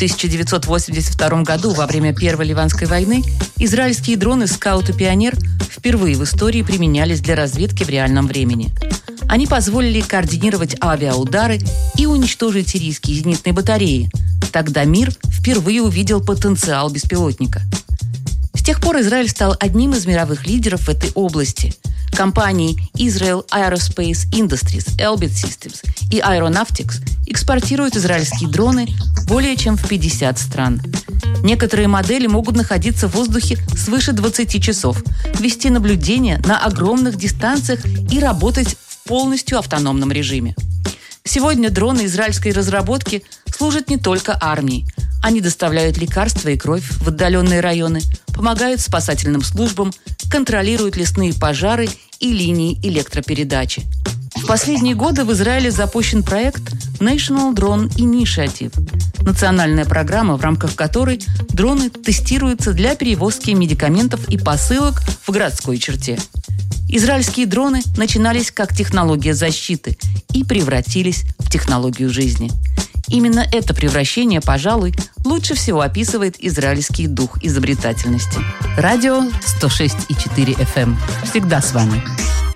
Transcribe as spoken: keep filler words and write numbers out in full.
тысяча девятьсот восемьдесят втором году, во время Первой Ливанской войны, израильские дроны «Скаут» и «Пионер» впервые в истории применялись для разведки в реальном времени. Они позволили координировать авиаудары и уничтожить сирийские зенитные батареи. Тогда мир впервые увидел потенциал беспилотника. С тех пор Израиль стал одним из мировых лидеров в этой области. Компании Israel Aerospace Industries, Elbit Systems и Aeronautics экспортируют израильские дроны более чем в пятьдесят стран. Некоторые модели могут находиться в воздухе свыше двадцати часов, вести наблюдение на огромных дистанциях и работать в полностью автономном режиме. Сегодня дроны израильской разработки служат не только армии. Они доставляют лекарства и кровь в отдаленные районы, помогают спасательным службам, контролируют лесные пожары и линии электропередачи. В последние годы в Израиле запущен проект National Drone Initiative – национальная программа, в рамках которой дроны тестируются для перевозки медикаментов и посылок в городской черте. Израильские дроны начинались как технология защиты и превратились в технологию жизни. Именно это превращение, пожалуй, лучше всего описывает израильский дух изобретательности. Радио сто шесть и четыре эф эм. Всегда с вами.